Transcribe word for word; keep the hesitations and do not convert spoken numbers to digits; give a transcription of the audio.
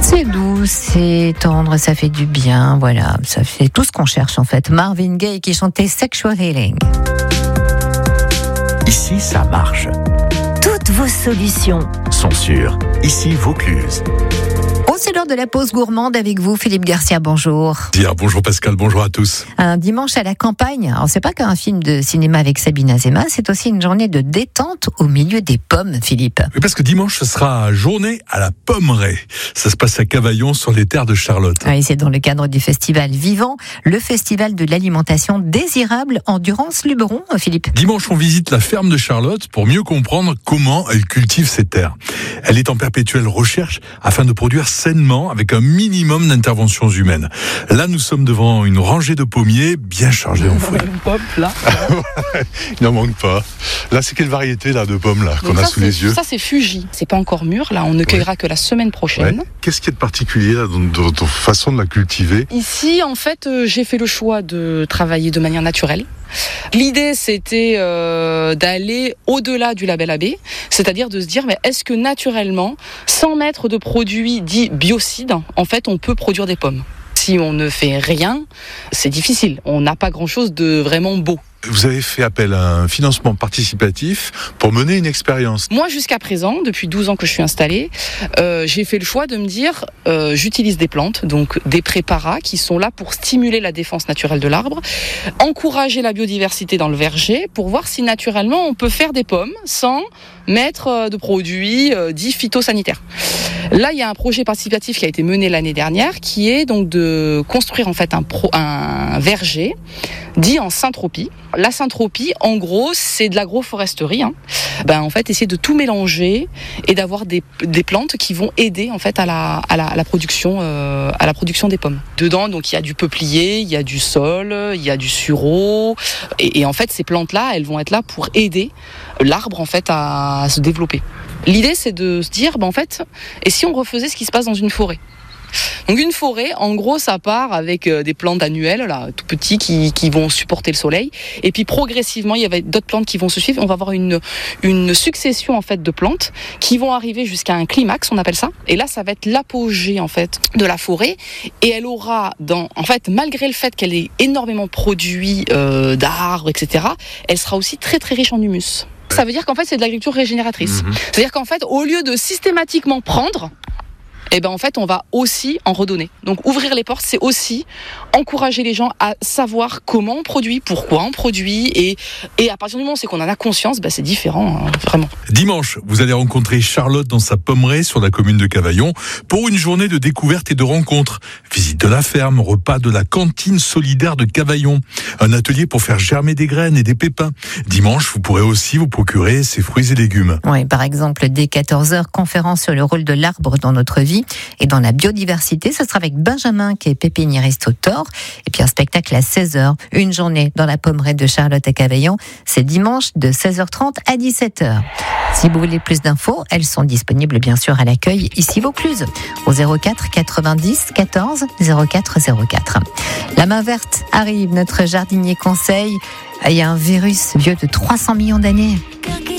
C'est doux, c'est tendre, ça fait du bien, voilà, ça fait tout ce qu'on cherche en fait. Marvin Gaye qui chantait Sexual Healing. Ici, ça marche. Toutes vos solutions sont sûres. Ici, Vaucluse. Oh, c'est l'heure de la pause gourmande avec vous, Philippe Garcia, bonjour. Dire bonjour Pascal, bonjour à tous. Un dimanche à la campagne, alors c'est pas qu'un film de cinéma avec Sabine Azema, c'est aussi une journée de détente au milieu des pommes, Philippe. Oui, parce que dimanche, ce sera journée à la pommeraie. Ça se passe à Cavaillon, sur les terres de Charlotte. Oui, c'est dans le cadre du festival Vivant, le festival de l'alimentation désirable Endurance-Luberon, Philippe. Dimanche, on visite la ferme de Charlotte pour mieux comprendre comment elle cultive ses terres. Elle est en perpétuelle recherche afin de produire sainement avec un minimum d'interventions humaines. Là, nous sommes devant une rangée de pommiers bien chargés en fruits. Hop, là. Il n'en manque pas. Là, c'est quelle variété là, de pommes là, qu'on Donc a ça, sous les yeux? Ça, c'est Fuji. C'est pas encore mûr. Là, on ne cueillera ouais. que la semaine prochaine. Ouais. Qu'est-ce qu'il y a de particulier là, dans votre façon de la cultiver? Ici, en fait, euh, j'ai fait le choix de travailler de manière naturelle. L'idée, c'était euh, d'aller au-delà du label A B, c'est-à-dire de se dire, mais est-ce que naturellement, sans mettre de produits dits biocides, en fait, on peut produire des pommes? Si on ne fait rien, c'est difficile. On n'a pas grand-chose de vraiment beau. Vous avez fait appel à un financement participatif pour mener une expérience. Moi, jusqu'à présent, depuis douze ans que je suis installée, euh, j'ai fait le choix de me dire, euh, j'utilise des plantes, donc des préparats qui sont là pour stimuler la défense naturelle de l'arbre, encourager la biodiversité dans le verger, pour voir si naturellement on peut faire des pommes sans mettre de produits euh, dits phytosanitaires. Là, il y a un projet participatif qui a été mené l'année dernière, qui est donc de construire en fait un, pro, un verger dit en syntropie. La syntropie, en gros, c'est de l'agroforesterie. Hein. Ben, en fait, essayer de tout mélanger et d'avoir des, des plantes qui vont aider en fait à la, à la, à la production, euh, à la production des pommes. Dedans, donc, il y a du peuplier, il y a du sol, il y a du sureau, et, et en fait, ces plantes-là, elles vont être là pour aider l'arbre en fait à, à se développer. L'idée, c'est de se dire, ben, en fait, et si on refaisait ce qui se passe dans une forêt? Donc une forêt, en gros, ça part avec des plantes annuelles, là, tout petits, qui, qui vont supporter le soleil. Et puis progressivement, il y avait d'autres plantes qui vont se suivre. On va avoir une, une succession en fait de plantes qui vont arriver jusqu'à un climax, on appelle ça. Et là, ça va être l'apogée en fait de la forêt. Et elle aura, dans, en fait, malgré le fait qu'elle ait énormément produit euh, d'arbres, et cetera, elle sera aussi très très riche en humus. Ça veut dire qu'en fait, c'est de l'agriculture régénératrice. Mmh. C'est-à-dire qu'en fait, au lieu de systématiquement prendre, eh ben en fait, on va aussi en redonner. Donc, ouvrir les portes, c'est aussi encourager les gens à savoir comment on produit, pourquoi on produit, et, et à partir du moment où c'est qu'on en a conscience, ben c'est différent, hein, vraiment. Dimanche, vous allez rencontrer Charlotte dans sa pommeraie sur la commune de Cavaillon pour une journée de découverte et de rencontres. Visite de la ferme, repas de la cantine solidaire de Cavaillon, un atelier pour faire germer des graines et des pépins. Dimanche, vous pourrez aussi vous procurer ces fruits et légumes. Oui, par exemple, dès quatorze heures, conférence sur le rôle de l'arbre dans notre vie et dans la biodiversité. Ce sera avec Benjamin, qui est pépiniériste au Thor. Et puis un spectacle à seize heures. Une journée dans la pommeraie de Charlotte à Cavaillon. C'est dimanche de seize heures trente à dix-sept heures. Si vous voulez plus d'infos, elles sont disponibles bien sûr à l'accueil ici Vaucluse au zéro quatre quatre-vingt-dix quatorze zéro quatre zéro quatre. La main verte arrive, notre jardinier conseil. Il y a un virus vieux de trois cents millions d'années.